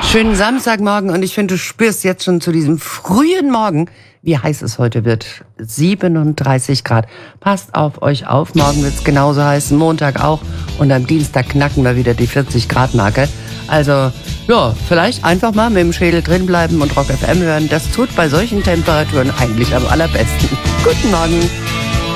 Schönen Samstagmorgen und ich finde, du spürst jetzt schon zu diesem frühen Morgen, wie heiß es heute wird. 37 Grad. Passt auf euch auf, morgen wird es genauso heiß, Montag auch und am Dienstag knacken wir wieder die 40 Grad Marke. Also, ja, vielleicht einfach mal mit dem Schädel drin bleiben und Rock FM hören. Das tut bei solchen Temperaturen eigentlich am allerbesten. Guten Morgen.